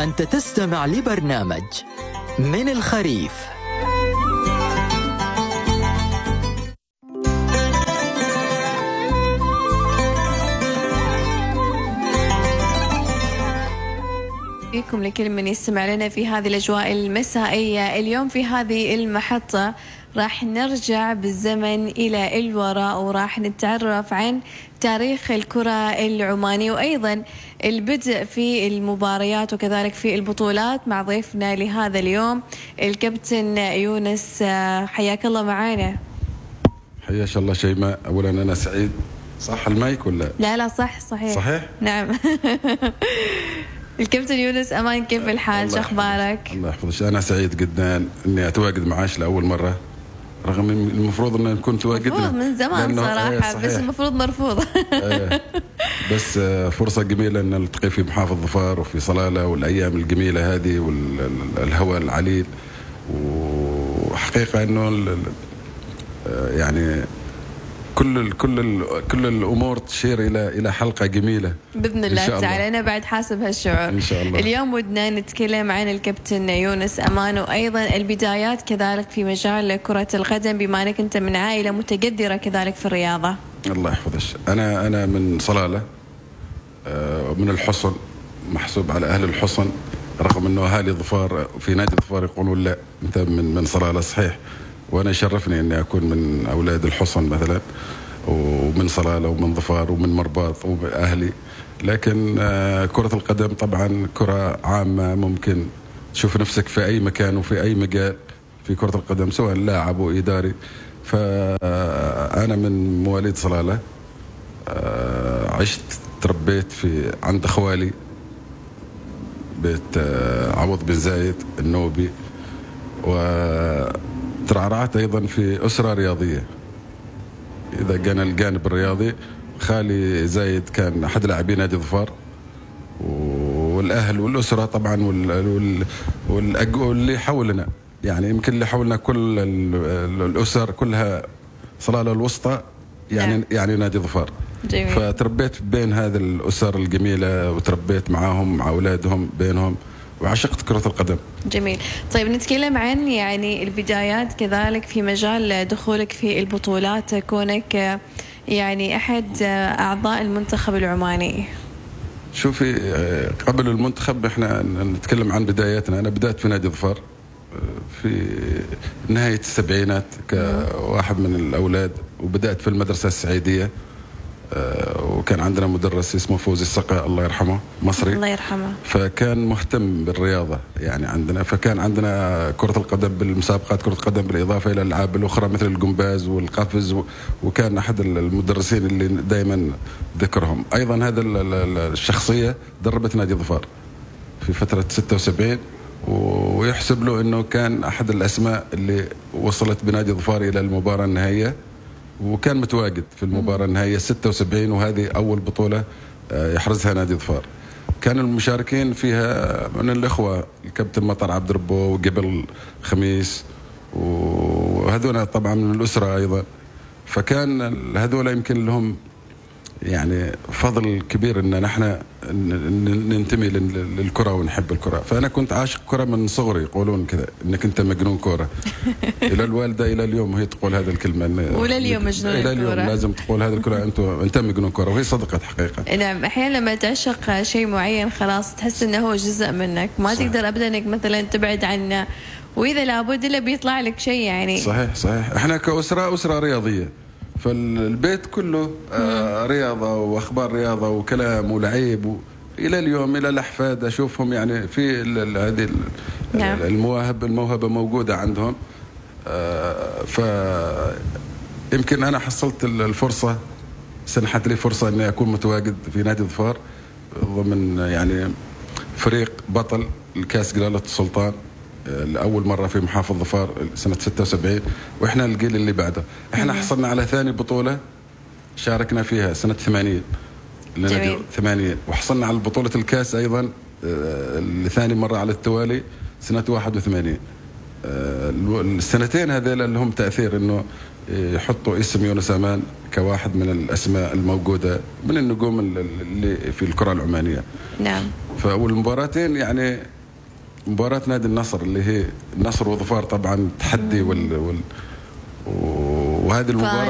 أنت تستمع لبرنامج من الخريف. بكم لكل من يستمع لنا في هذه الأجواء المسائية. اليوم في هذه المحطة راح نرجع بالزمن إلى الوراء، وراح نتعرف عن تاريخ الكرة العمانية وأيضا البدء في المباريات وكذلك في البطولات مع ضيفنا لهذا اليوم الكابتن يونس. حياك الله معانا. حياك الله شيماء. أولا أنا سعيد. صح المايك ولا؟ لا صحيح نعم. الكابتن يونس أمان، كيف الحال؟ شو أخبارك؟ الله يحفظك. أنا سعيد جدا إني أتواجد معاش لأول مرة، رغم المفروض إن كنت تواجدنا من زمان صراحة، بس المفروض مرفوض. بس فرصة جميلة إن نلتقي في محافظ ظفار وفي صلالة والأيام الجميلة هذه والهواء العليل، وحقيقة إنه يعني كل الامور تشير الى حلقه جميله باذن الله تعالى. انا بعد حاسب هالشعور ان شاء الله. اليوم ودنا نتكلم عن الكابتن يونس امان وايضا البدايات كذلك في مجال كره القدم، بما انك انت من عائله متقدره كذلك في الرياضه. الله يحفظك. انا من صلاله، من الحصن، محسوب على اهل الحصن، رغم انه اهالي ظفار في نادي ظفار يقولون لا انت من صلاله. صحيح، وأنا يشرفني أني أكون من أولاد الحصن مثلا، ومن صلالة ومن ظفار ومن مرباط وأهلي. لكن كرة القدم طبعا كرة عامة، ممكن تشوف نفسك في أي مكان وفي أي مجال في كرة القدم، سواء لاعب أو إداري. فأنا من مواليد صلالة، عشت تربيت عند أخوالي بيت عوض بن زايد النوبي، وترعرعت أيضا في أسرة رياضية. إذا كان الجانب الرياضي، خالي زايد كان أحد لاعبين نادي ظفار، والأهل والأسرة طبعا واللي حولنا، يعني يمكن اللي حولنا كل الأسر كلها صلالة الوسطى، يعني نادي ظفار. جميل. فتربيت بين هذه الأسر الجميلة، وتربيت معاهم مع أولادهم بينهم، وعشقت كرة القدم. جميل. طيب نتكلم عن يعني البدايات كذلك في مجال دخولك في البطولات، كونك يعني أحد أعضاء المنتخب العماني. شوفي، قبل المنتخب احنا نتكلم عن بداياتنا. أنا بدأت في نادي ظفار في نهاية السبعينات كواحد من الأولاد، وبدأت في المدرسة السعيدية، وكان عندنا مدرس اسمه فوزي السقا الله يرحمه، مصري الله يرحمه. فكان مهتم بالرياضة يعني عندنا. فكان عندنا كرة القدم بالمسابقات، كرة القدم بالإضافة إلى الألعاب الأخرى مثل الجمباز والقفز، وكان أحد المدرسين اللي دائما ذكرهم. أيضا هذا الشخصية دربت نادي ظفار في فترة 76، ويحسب له أنه كان أحد الأسماء اللي وصلت بنادي ظفار إلى المباراة النهائية، وكان متواجد في المباراة النهائية 76، وهذه أول بطولة يحرزها نادي ظفار. كان المشاركين فيها من الإخوة الكابتن مطر عبد ربو وقبل خميس، وهذول طبعا من الأسرة أيضا. فكان هذول يمكن لهم يعني فضل كبير ان نحن ننتمي للكرة ونحب الكرة. فأنا كنت عاشق كرة من صغري، يقولون كذا انك انت مجنون كرة. الى الوالدة الى اليوم وهي تقول هذه الكلمة، ولا اليوم مجنون الكرة، الى اليوم لازم تقول هذه الكرة، انت مجنون كرة، وهي صدقت حقيقة. نعم، احيانا لما تعشق شيء معين خلاص تحس انه هو جزء منك، ما صحيح. تقدر ابدا انك مثلا تبعد عنه، واذا لابد الا بيطلع لك شيء يعني. صحيح. احنا كأسرة رياضية، فالبيت كله رياضة وأخبار رياضة وكلام ولعيب، إلى اليوم إلى الأحفاد أشوفهم يعني في هذه الموهبة موجودة عندهم. فيمكن أنا حصلت الفرصة، سنحت لي فرصة أني أكون متواجد في نادي ظفار ضمن يعني فريق بطل الكاس جلالة السلطان لأول مرة في محافظ ظفار سنة 76، وإحنا الجيل اللي بعده. إحنا حصلنا على ثاني بطولة شاركنا فيها سنة 80 80، وحصلنا على بطولة الكاس أيضا لثاني مرة على التوالي سنة 81. السنتين هذيل لهم تأثير إنه يحطوا اسم يونس أمان كواحد من الأسماء الموجودة من النجوم اللي في الكرة العمانية. نعم. والمباراتين يعني مباراة نادي النصر اللي هي النصر وظفار طبعا تحدي وهذه المباراة